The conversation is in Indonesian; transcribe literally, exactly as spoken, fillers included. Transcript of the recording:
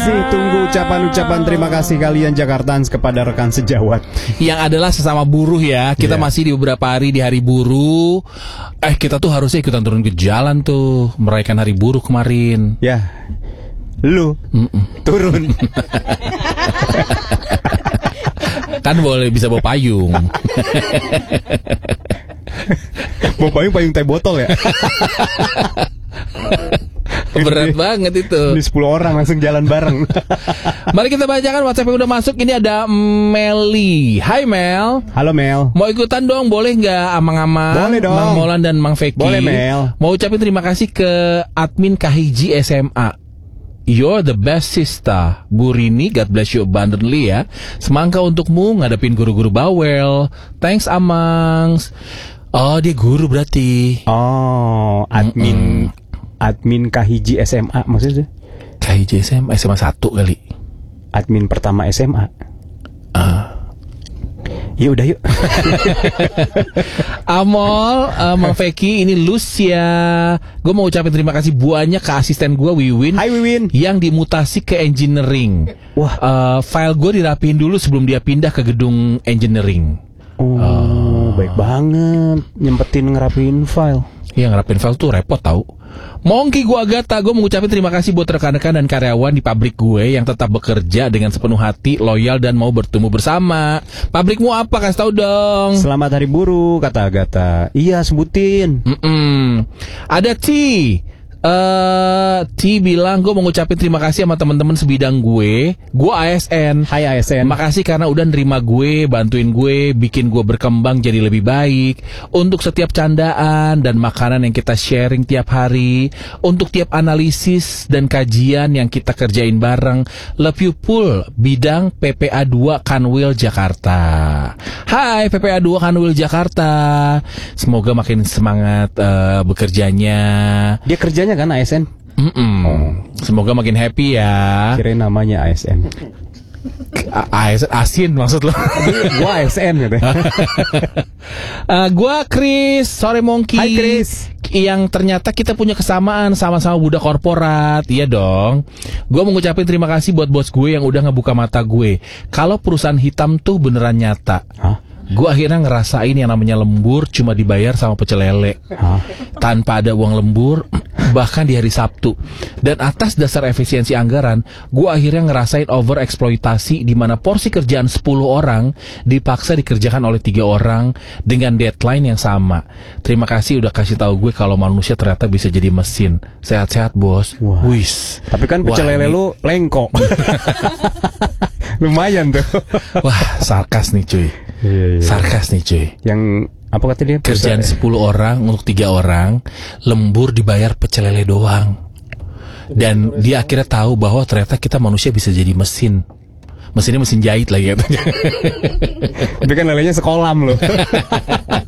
Masih tunggu ucapan-ucapan terima kasih kalian Jakartans kepada rekan sejawat yang adalah sesama buruh ya. Kita yeah. masih di beberapa hari di hari buruh. Eh kita tuh harusnya ikutan turun ke jalan tuh merayakan hari buruh kemarin. Ya, lu Mm-mm. turun. Kan boleh bisa bawa payung. Bawa payung payung teh botol ya. Berat banget itu. Ini sepuluh orang langsung jalan bareng. Mari kita bacakan WhatsApp yang udah masuk. Ini ada Meli. Hai Mel. Halo Mel. Mau ikutan dong, boleh nggak amang-amang? Boleh dong. Mang Molan dan Mang Feki. Boleh Mel. Mau ucapin terima kasih ke admin K H I J S M A. You're the best sister. Bu Rini, God bless you abundantly ya. Semangka untukmu ngadepin guru-guru bawel. Thanks Amangs. Oh dia guru berarti. Oh admin. Mm-mm. Admin K H I J S M A maksudnya? K H I J S M A S M A satu kali. Admin pertama S M A. Uh. Ya udah yuk. Amol, uh, Mang Feki, ini Lucia. Gue mau ucapin terima kasih buahnya ke asisten gue Wiwin. Hai Wiwin. Yang dimutasi ke engineering. Wah. Uh, file gue dirapiin dulu sebelum dia pindah ke gedung engineering. Oh, uh. baik banget. Nyempetin ngerapiin file. Iya ngerapin file tuh repot tau. Mongki gua Agatha, gue mengucapin terima kasih buat rekan-rekan dan karyawan di pabrik gue yang tetap bekerja dengan sepenuh hati, loyal dan mau bertumbuh bersama. Pabrikmu apa? Kasih tahu dong. Selamat Hari Buruh kata Agatha. Iya sebutin. Mm-mm. Ada T. Uh, T bilang gue mau ngucapin terima kasih sama teman-teman sebidang gue. Gue A S N. Hai A S N. Makasih karena udah nerima gue, bantuin gue, bikin gue berkembang jadi lebih baik. Untuk setiap candaan dan makanan yang kita sharing tiap hari, untuk tiap analisis dan kajian yang kita kerjain bareng. Love you Pul, bidang P P A dua Kanwil Jakarta. Hai P P A dua Kanwil Jakarta. Semoga makin semangat uh, bekerjanya. Dia kerjanya kan A S N. Oh. Semoga makin happy ya. Kirain namanya A S N. A- ASN Asin maksud lo. Gua A S N gitu. uh, Gua Chris, sorry Monkey. Hai Chris. Yang ternyata kita punya kesamaan, sama-sama budak korporat. Iya dong. Gua mau ngucapin terima kasih buat bos gue yang udah ngebuka mata gue. Kalau perusahaan hitam tuh beneran nyata. Hah? Gue akhirnya ngerasain yang namanya lembur cuma dibayar sama pecel lele. Hah? Tanpa ada uang lembur, bahkan di hari Sabtu. Dan atas dasar efisiensi anggaran, gue akhirnya ngerasain over eksploitasi di mana porsi kerjaan sepuluh orang dipaksa dikerjakan oleh tiga orang dengan deadline yang sama. Terima kasih udah kasih tahu gue kalau manusia ternyata bisa jadi mesin. Sehat-sehat bos. Wah. Wis. Tapi kan pecel lele lu lengko. Lumayan tuh. Wah, sarkas nih cuy. Iya, iya. Sarkas nih cuy. Yang apa kata dia? Kerjaan sepuluh orang untuk tiga orang, lembur dibayar pecel lele doang. Dan dia akhirnya tahu bahwa ternyata kita manusia bisa jadi mesin. Mesinnya mesin jahit lagi katanya. Tapi kan lelenya sekolam loh.